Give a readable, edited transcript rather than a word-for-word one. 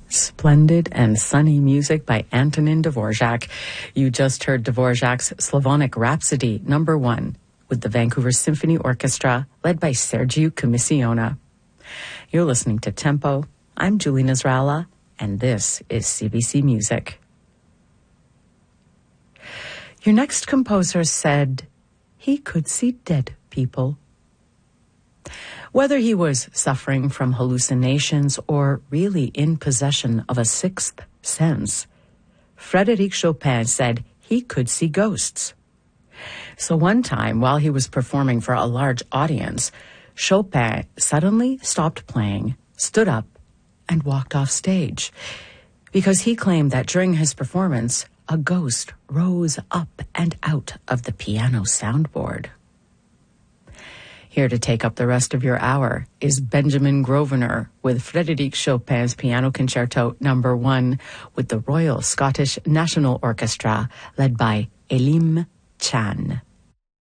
Splendid and sunny music by Antonin Dvorak. You just heard Dvorak's Slavonic Rhapsody No. 1 with the Vancouver Symphony Orchestra led by Sergiu Commissiona. You're listening to Tempo. I'm Julie Nasrallah, and this is CBC Music. Your next composer said he could see dead people. Whether he was suffering from hallucinations or really in possession of a sixth sense, Frédéric Chopin said he could see ghosts. So one time, while he was performing for a large audience, Chopin suddenly stopped playing, stood up, and walked off stage, because he claimed that during his performance, a ghost rose up and out of the piano soundboard. Here to take up the rest of your hour is Benjamin Grosvenor with Frédéric Chopin's Piano Concerto No. 1 with the Royal Scottish National Orchestra led by Elim Chan.